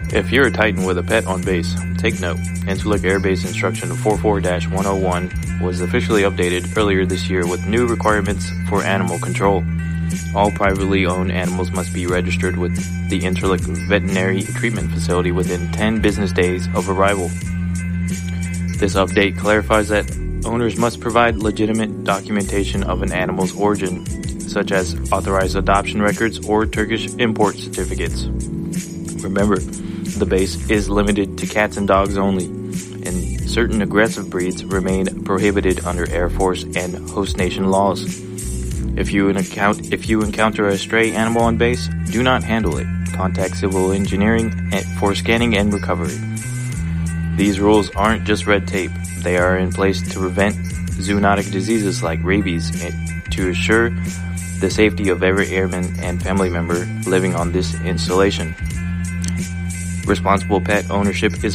If you're a Titan with a pet on base, take note. Incirlik Air Base Instruction 44-101 was officially updated earlier this year with new requirements for animal control. All privately owned animals must be registered with the Incirlik Veterinary Treatment Facility within 10 business days of arrival. This update clarifies that owners must provide legitimate documentation of an animal's origin, such as authorized adoption records or Turkish import certificates. Remember, the base is limited to cats and dogs only, and certain aggressive breeds remain prohibited under Air Force and host nation laws. If you encounter a stray animal on base, do not handle it. Contact Civil Engineering for scanning and recovery. These rules aren't just red tape. They are in place to prevent zoonotic diseases like rabies and to assure the safety of every airman and family member living on this installation. Responsible pet ownership is